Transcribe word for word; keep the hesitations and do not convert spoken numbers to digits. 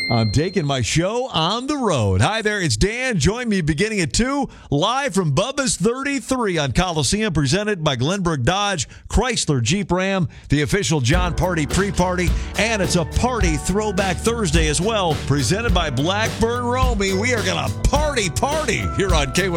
I'm taking my show on the road. Hi there, it's Dan. Join me beginning at two, live from Bubba's thirty-three on Coliseum, presented by Glenbrook Dodge, Chrysler Jeep Ram, the official John Party pre-party, and it's a party throwback Thursday as well, presented by Blackburn Romy. We are going to party, party here on K one.